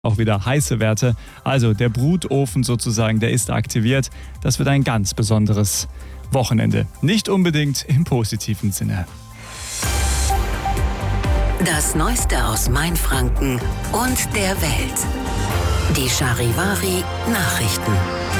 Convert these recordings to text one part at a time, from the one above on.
auch wieder heiße Werte. Also der Brutofen sozusagen, der ist aktiviert. Das wird ein ganz besonderes Wochenende. Nicht unbedingt im positiven Sinne. Das Neueste aus Mainfranken und der Welt. Die Charivari Nachrichten.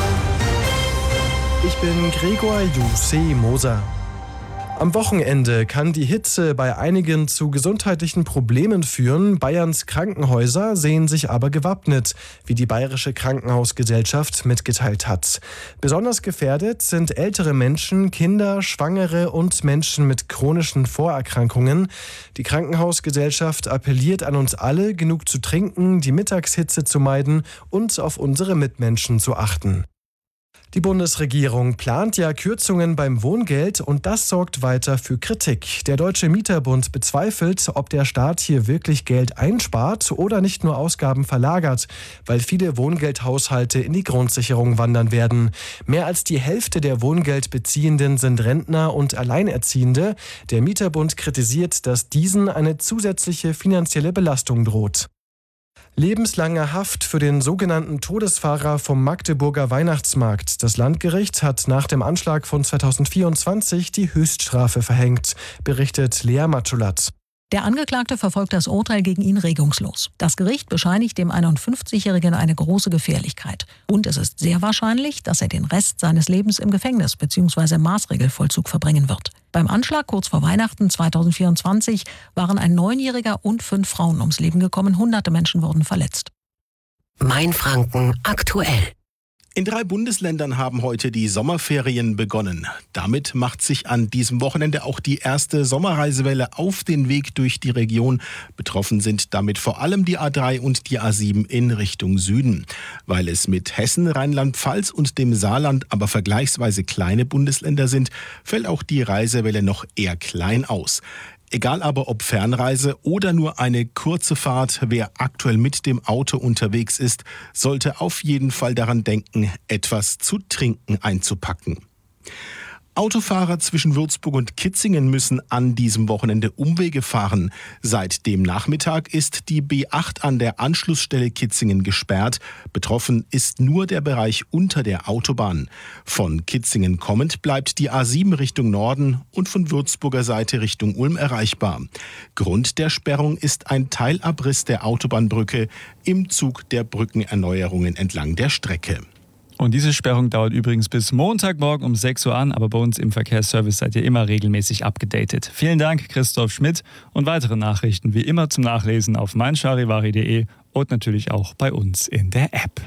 Ich bin Gregor Jussi Moser. Am Wochenende kann die Hitze bei einigen zu gesundheitlichen Problemen führen. Bayerns Krankenhäuser sehen sich aber gewappnet, wie die Bayerische Krankenhausgesellschaft mitgeteilt hat. Besonders gefährdet sind ältere Menschen, Kinder, Schwangere und Menschen mit chronischen Vorerkrankungen. Die Krankenhausgesellschaft appelliert an uns alle, genug zu trinken, die Mittagshitze zu meiden und auf unsere Mitmenschen zu achten. Die Bundesregierung plant ja Kürzungen beim Wohngeld und das sorgt weiter für Kritik. Der Deutsche Mieterbund bezweifelt, ob der Staat hier wirklich Geld einspart oder nicht nur Ausgaben verlagert, weil viele Wohngeldhaushalte in die Grundsicherung wandern werden. Mehr als die Hälfte der Wohngeldbeziehenden sind Rentner und Alleinerziehende. Der Mieterbund kritisiert, dass diesen eine zusätzliche finanzielle Belastung droht. Lebenslange Haft für den sogenannten Todesfahrer vom Magdeburger Weihnachtsmarkt. Das Landgericht hat nach dem Anschlag von 2024 die Höchststrafe verhängt, berichtet Lea Matschulat. Der Angeklagte verfolgt das Urteil gegen ihn regungslos. Das Gericht bescheinigt dem 51-Jährigen eine große Gefährlichkeit. Und es ist sehr wahrscheinlich, dass er den Rest seines Lebens im Gefängnis bzw. im Maßregelvollzug verbringen wird. Beim Anschlag kurz vor Weihnachten 2024 waren ein 9-Jähriger und 5 Frauen ums Leben gekommen. Hunderte Menschen wurden verletzt. Mainfranken aktuell. In 3 Bundesländern haben heute die Sommerferien begonnen. Damit macht sich an diesem Wochenende auch die erste Sommerreisewelle auf den Weg durch die Region. Betroffen sind damit vor allem die A3 und die A7 in Richtung Süden. Weil es mit Hessen, Rheinland-Pfalz und dem Saarland aber vergleichsweise kleine Bundesländer sind, fällt auch die Reisewelle noch eher klein aus. Egal aber ob Fernreise oder nur eine kurze Fahrt, wer aktuell mit dem Auto unterwegs ist, sollte auf jeden Fall daran denken, etwas zu trinken einzupacken. Autofahrer zwischen Würzburg und Kitzingen müssen an diesem Wochenende Umwege fahren. Seit dem Nachmittag ist die B8 an der Anschlussstelle Kitzingen gesperrt. Betroffen ist nur der Bereich unter der Autobahn. Von Kitzingen kommend bleibt die A7 Richtung Norden und von Würzburger Seite Richtung Ulm erreichbar. Grund der Sperrung ist ein Teilabriss der Autobahnbrücke im Zug der Brückenerneuerungen entlang der Strecke. Und diese Sperrung dauert übrigens bis Montagmorgen um 6 Uhr an, aber bei uns im Verkehrsservice seid ihr immer regelmäßig abgedatet. Vielen Dank, Christoph Schmidt, und weitere Nachrichten wie immer zum Nachlesen auf meincharivari.de und natürlich auch bei uns in der App.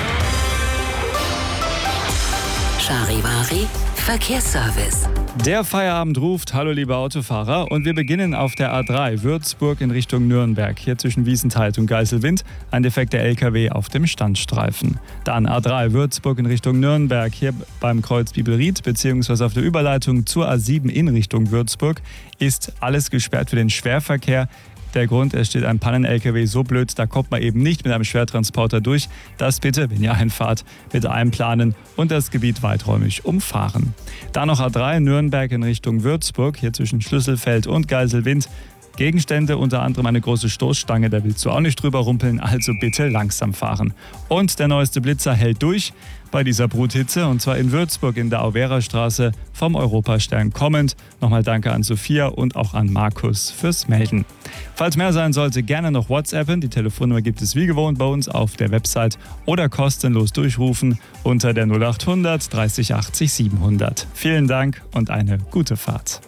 Charivari Verkehrsservice. Der Feierabend ruft, hallo liebe Autofahrer, und wir beginnen auf der A3 Würzburg in Richtung Nürnberg. Hier zwischen Wiesenthal und Geiselwind ein defekter LKW auf dem Standstreifen. Dann A3 Würzburg in Richtung Nürnberg, hier beim Kreuz Bibelried bzw. auf der Überleitung zur A7 in Richtung Würzburg ist alles gesperrt für den Schwerverkehr. Der Grund, es steht ein Pannen-LKW so blöd, da kommt man eben nicht mit einem Schwertransporter durch. Das bitte, wenn ihr einfahrt, mit einplanen und das Gebiet weiträumig umfahren. Dann noch A3 Nürnberg in Richtung Würzburg, hier zwischen Schlüsselfeld und Geiselwind. Gegenstände, unter anderem eine große Stoßstange, da willst du auch nicht drüber rumpeln, also bitte langsam fahren. Und der neueste Blitzer hält durch bei dieser Bruthitze, und zwar in Würzburg in der Auwera-Straße vom Europastern kommend. Nochmal danke an Sophia und auch an Markus fürs Melden. Falls mehr sein sollte, gerne noch WhatsAppen. Die Telefonnummer gibt es wie gewohnt bei uns auf der Website oder kostenlos durchrufen unter der 0800 30 80 700. Vielen Dank und eine gute Fahrt.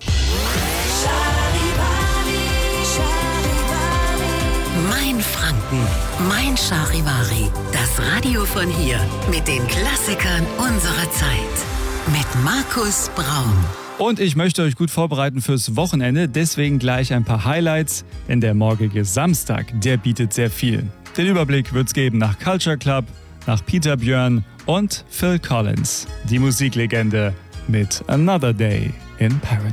Mainfranken, Mein Charivari. Das Radio von hier mit den Klassikern unserer Zeit. Mit Markus Braun. Und ich möchte euch gut vorbereiten fürs Wochenende, deswegen gleich ein paar Highlights, denn der morgige Samstag, der bietet sehr viel. Den Überblick wird's geben nach Culture Club, nach Peter Björn und Phil Collins. Die Musiklegende mit Another Day in Paradise.